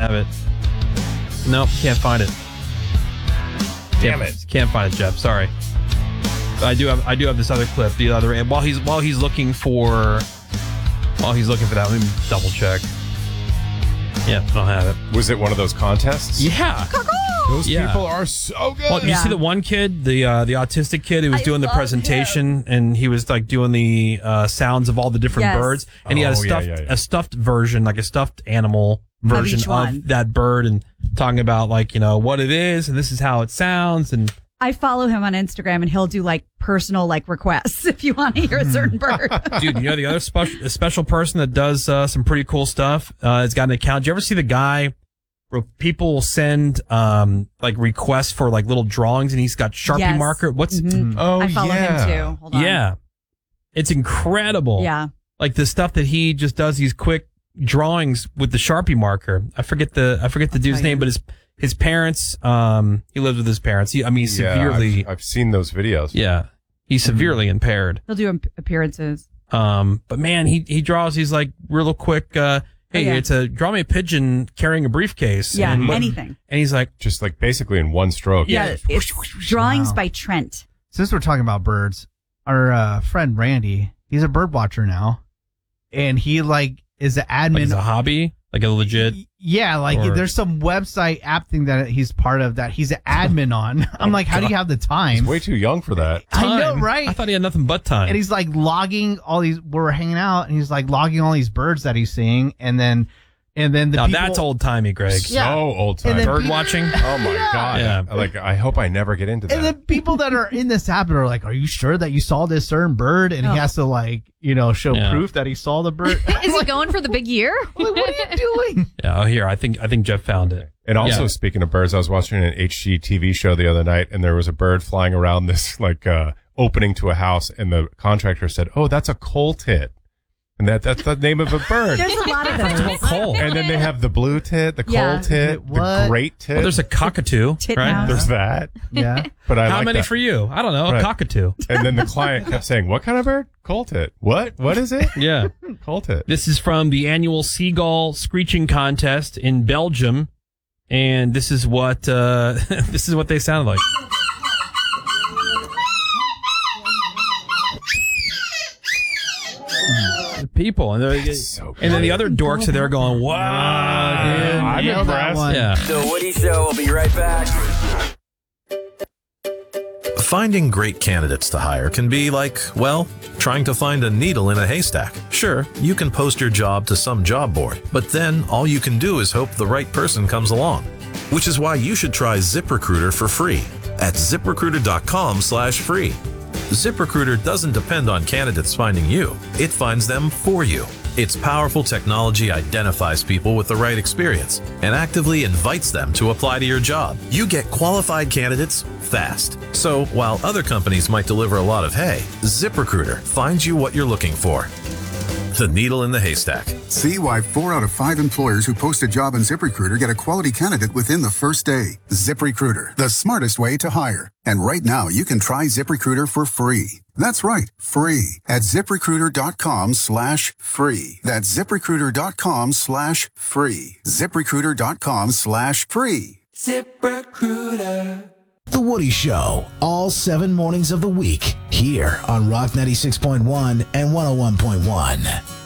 have it. Nope, can't find it. Damn it. Can't find it, Jeff. Sorry. But I do have this other clip. The other, and while he's looking for that, let me double check. Yeah, I don't have it. Was it one of those contests? Yeah. Those people are so good. Well, you see the one kid, the autistic kid who was doing the presentation, and he was like doing the sounds of all the different birds, and he had a stuffed version, like a stuffed animal version of that bird, and talking about like, you know, what it is, and this is how it sounds. And I follow him on Instagram, and he'll do like personal like requests if you want to hear a certain bird. Dude, you know the other special person that does some pretty cool stuff has got an account. Do you ever see the guy where people send like requests for like little drawings, and he's got Sharpie marker? What's I follow him too. Hold on. Yeah, it's incredible. Yeah, like the stuff that he just does, these quick drawings with the Sharpie marker. I forget the dude's name, but his parents. He lives with his parents. He's severely. I've seen those videos. Yeah, he's severely impaired. He'll do appearances. But man, he draws. He's like real quick. Hey, draw me a pigeon carrying a briefcase. Yeah, anything. And he's like, just like basically in one stroke. Yeah, it's drawings by Trent. Since we're talking about birds, our friend Randy, he's a bird watcher now, and he like is an admin. Like it's a hobby, like a legit. Yeah, like there's some website app thing that he's part of that he's an admin on. I'm like, how do you have the time? He's way too young for that. I know, right? I thought he had nothing but time. And he's like logging all these. We're hanging out, and he's like logging all these birds that he's seeing, and then now that's old timey, Greg. Yeah. So old timey. Bird watching. Oh my god! Yeah. Like I hope I never get into that. And then people that are in this app are like, "Are you sure that you saw this certain bird?" And he has to like, show proof that he saw the bird. Is he going for the big year? Like, what are you doing? Yeah. Oh, here. I think Jeff found it. And also, speaking of birds, I was watching an HGTV show the other night, and there was a bird flying around this like opening to a house, and the contractor said, "Oh, that's a coal tit." And that's the name of a bird. There's a lot of those. Coal. And then they have the blue tit, the coal tit, the great tit. Well, there's a cockatoo, right? Mouse. There's that. Yeah. But How many for you? I don't know. A cockatoo. And then the client kept saying, "What kind of bird? Coal tit. What? What is it?" Yeah. Coal tit. This is from the annual seagull screeching contest in Belgium, and this is what they sound like. People, and then the other dorks are there going, "Wow, dude, I'm impressed." Yeah. The Woody Show will be right back. Finding great candidates to hire can be like, well, trying to find a needle in a haystack. Sure, you can post your job to some job board, but then all you can do is hope the right person comes along. Which is why you should try ZipRecruiter for free at ZipRecruiter.com/free. ZipRecruiter doesn't depend on candidates finding you. It finds them for you. Its powerful technology identifies people with the right experience and actively invites them to apply to your job. You get qualified candidates fast. So while other companies might deliver a lot of hay, ZipRecruiter finds you what you're looking for. The needle in the haystack. See why 4 out of 5 employers who post a job on ZipRecruiter get a quality candidate within the first day. ZipRecruiter, the smartest way to hire. And right now, you can try ZipRecruiter for free. That's right, free at ZipRecruiter.com/free. That's ZipRecruiter.com/free. ZipRecruiter.com/free. ZipRecruiter. The Woody Show, all 7 mornings of the week, here on Rock 96.1 and 101.1.